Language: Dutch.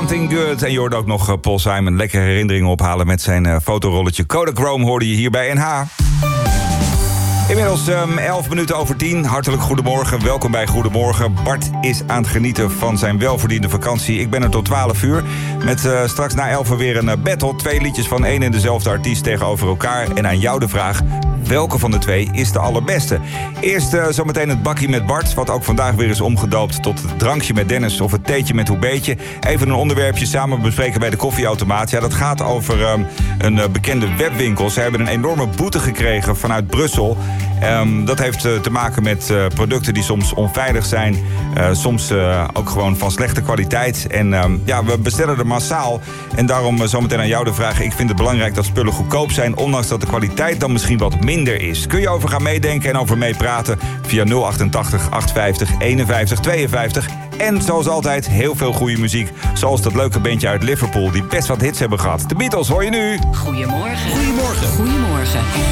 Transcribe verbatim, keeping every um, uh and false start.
Something Good. En je hoorde ook nog uh, Paul Simon lekkere herinneringen ophalen met zijn uh, fotorolletje Kodachrome, hoorde je hier bij N H. Inmiddels um, elf minuten over tien. Hartelijk goedemorgen. Welkom bij Goedemorgen. Bart is aan het genieten van zijn welverdiende vakantie. Ik ben er tot twaalf uur. Met uh, straks na elf uur weer een uh, battle. Twee liedjes van één en dezelfde artiest tegenover elkaar. En aan jou de vraag: welke van de twee is de allerbeste? Eerst uh, zometeen het bakkie met Bart, wat ook vandaag weer is omgedoopt tot het drankje met Dennis of het theetje met Hoebeetje. Even een onderwerpje samen bespreken bij de koffieautomaat. Ja, dat gaat over um, een uh, bekende webwinkel. Ze hebben een enorme boete gekregen vanuit Brussel. Um, dat heeft uh, te maken met uh, producten die soms onveilig zijn. Uh, soms uh, ook gewoon van slechte kwaliteit. En um, ja, we bestellen er massaal. En daarom uh, zometeen aan jou de vraag. Ik vind het belangrijk dat spullen goedkoop zijn, ondanks dat de kwaliteit dan misschien wat minder is. Kun je over gaan meedenken en over meepraten via nul achtentachtig achtenvijftig eenenvijftig tweeënvijftig. En zoals altijd heel veel goede muziek. Zoals dat leuke bandje uit Liverpool die best wat hits hebben gehad. De Beatles hoor je nu. Goedemorgen. Goedemorgen. Goedemorgen.